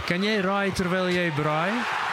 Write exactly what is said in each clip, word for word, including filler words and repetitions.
Kan jy raai terwyl jy braai?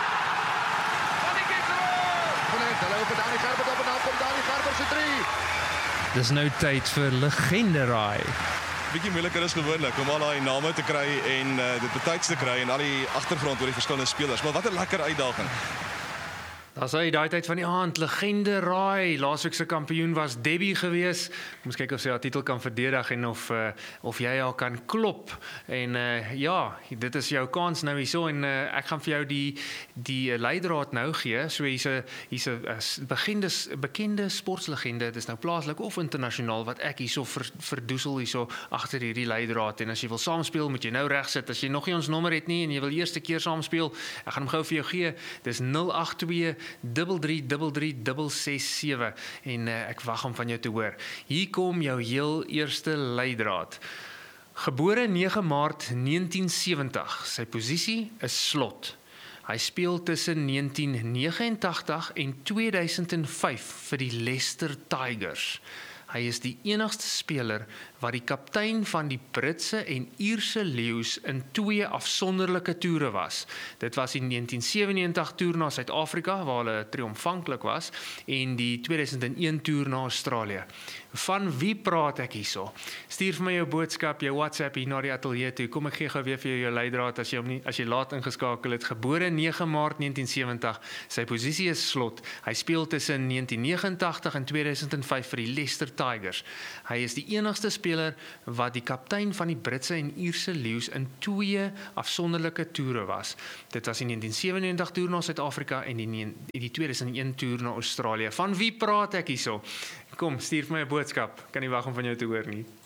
Hulle loop Dani Gerber op en dan kom Dani Gerber se drie. Dis nou tyd vir legende raai. Bietjie moeiliker is gewoonlik om al daai name te kry en uh, dit betyds te kry en al die agtergrond oor die verskillende spelers. Maar wat 'n lekker uitdaging. Daar sê daai tyd van die aand, legende raai. Laasweek se kampioen was Debbie gewees. Ons kyk of sy haar titel kan verdedig en of uh, of jy haar kan klop. En uh, ja, dit is jou kans nou hierso en uh, ek gaan vir jou die die leidraad nou gee. So hier's 'n hier's 'n bekende bekende sportlegende. Dit is nou plaaslik of internasionaal wat ek hierso ver, verdoesel hierso agter hierdie leidraad. En as jy wil saamspeel, moet jy nou reg sit. As jy nog nie ons nommer het nie en jy wil eerste keer saamspeel, ek gaan hom gou vir jou gee. Dis nul agt twee drie drie drie drie ses sewe en uh, ek wag om van jou te hoor. Hier kom jou heel eerste leidraad. Gebore nege Maart negentien sewentig. Sy posisie is slot. Hy speel tussen negentien nege en agt en twee duisend vyf vir die Leicester Tigers. Hy is die enigste speler wat die kaptein van die Britse en Ierse leeu's in twee afsonderlike toere was. Dit was die negentien sewennegentig toer na Suid-Afrika waar hulle triomfantlik was en die twee duisend een toer na Australië. Van wie praat ek hierso? Stuur vir my jou boodskap, jou WhatsApp hier na die ateljee toe. Kom ek gee gou weer vir jou jou leidraad as jy hom nie as jy laat ingeskakel het. Gebore nege Maart negentien sewentig. Sy posisie is slot. Hy speel tussen negentien nege en agt en twee duisend vyf vir die Leicester Tigers. Hy is die enigste speler wat die kaptein van die Britse en Ierse leeu's in twee afsonderlike toere was. Dit was die negentien sewennegentig toer na Suid-Afrika en die, die twee duisend een toer na Australië. Van wie praat ek hierso? Kom, stuur vir my 'n boodskap. Kan nie wag om van jou te hoor nie.